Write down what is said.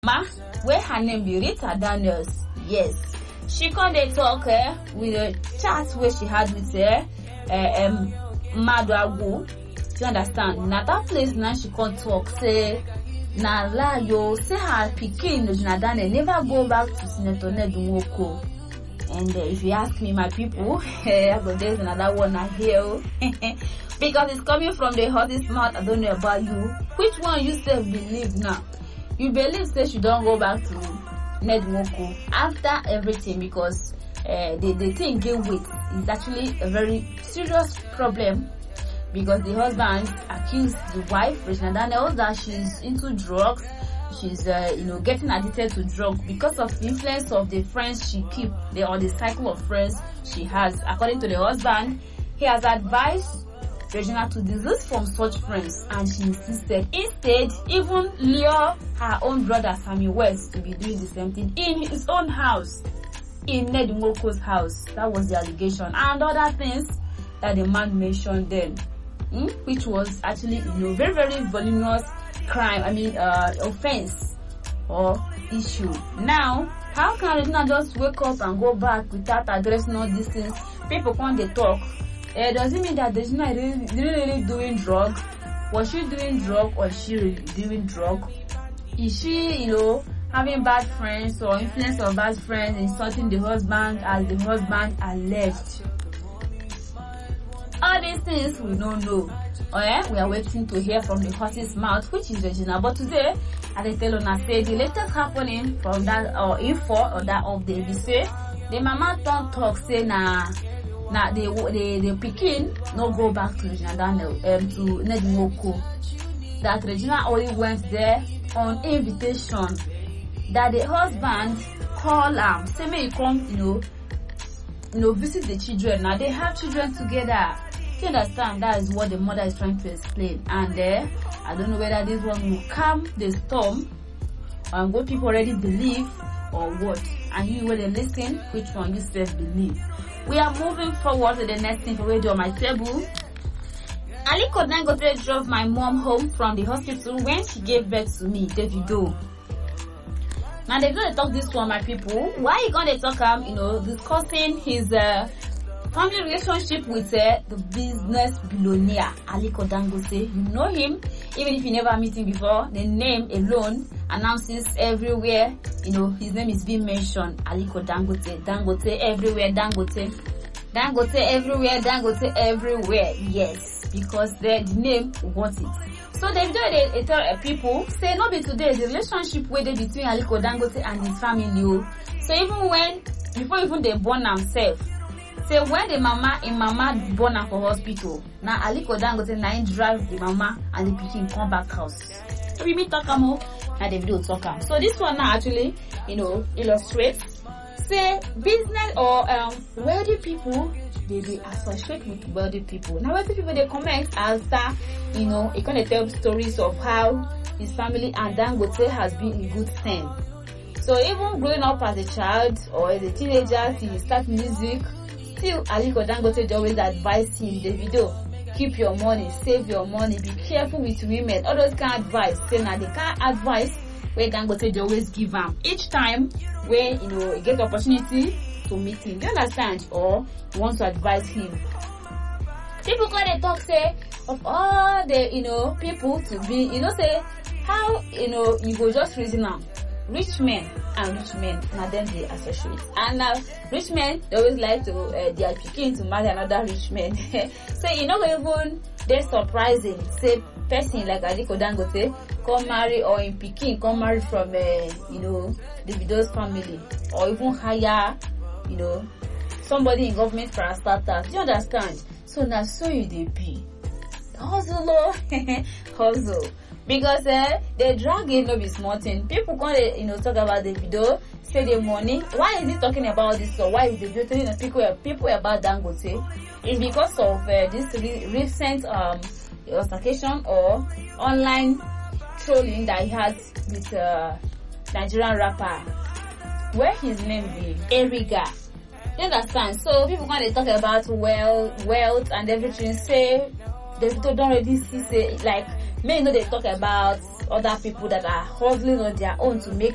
where her name be Rita Daniels. Yes, she come dey talk with a chat where she had with Madwagu. You understand? Na that place now she come talk say na lie yo, say her pikin Regina Daniel never go back to Senator Ned Nwoko. And if you ask me, my people, there's another one I hear because it's coming from the hottest mouth. I don't know about you. Which one you still believe now? You believe say she don't go back to Ned Nwoko after everything because the thing get weight is actually a very serious problem because the husband accused the wife Regina Daniels that she's into drugs. She's getting addicted to drugs because of the influence of the friends she keep or the cycle of friends she has. According to the husband, he has advised Regina to desist from such friends, and she insisted. Instead, even lure her own brother Sammy West to be doing the same thing in his own house, in Ned Nwoko's house. That was the allegation, and other things that the man mentioned then, which was actually very, very voluminous crime. Offense or issue. Now, how can Regina just wake up and go back without addressing all these things? People can't they talk. Does it mean that Regina is really doing drug? Was she doing drug or is she really doing drug? Is she, having bad friends or influence of bad friends, insulting the husband as the husband alleged? All these things we don't know. We are waiting to hear from the horse's mouth, which is Regina. But today, as I tell you, say the latest happening from that info or that of the ABC, the mama don't talk say the pikin no go back to Regina Daniel to Ned Nwoko. That Regina only went there on invitation. That the husband call say may you come, visit the children. Now they have children together. You understand? That is what the mother is trying to explain. And I don't know whether this one will calm the storm and what people already believe or what. And you when they listen, which one you still believe. We are moving forward to the next thing for radio on my table. Aliko Dangote drove my mom home from the hospital when she gave birth to me, Davido. Now they're going to talk this one, my people. Why you going to talk discussing his family relationship with the business billionaire Aliko Dangote? You know him, even if you never meet him before. The name alone announces everywhere. His name is being mentioned. Aliko Dangote, Dangote everywhere, Dangote everywhere, Dangote everywhere. Yes, because the name wants it. So they tell people say no be today the relationship where they between Aliko Dangote and his family. So before even they born themselves. Say when the mama born her for hospital, now Aliko Dangote now drive the mama and the pikin come back house. So we meet talk now the video talk. So this one now actually, illustrates say business or wealthy people they associate with wealthy people. Now wealthy people they comment after it kind of tell stories of how his family and Dangote has been in good stand. So even growing up as a child or as a teenager till he start music, still Aliko Dangote always advise him, Davido, keep your money, save your money, be careful with women. All those kind of advice. Say now the kind of advice where Dangote always give him each time where he get opportunity to meet him. Do you understand? Or you want to advise him. People gonna talk say of all the people to be say how you go just reason now. Rich men now then they associate, and now rich men they always like to their pikin to marry another rich man. So even they're surprising say person like Aliko Dangote come marry or in pikin come marry from Davido's family or even hire somebody in government for a startup. Do you understand? So now so you they be hustle hustle. Because they drag in no be small thing. People can talk about the video, say the money. Why is he talking about this? Or why is the video telling people about Dangote? It's because of this recent altercation or online trolling that he has with Nigerian rapper, where his name is Eriga. You understand? So people when they talk about wealth and everything, say they don't already see say like. May they talk about other people that are hustling on their own to make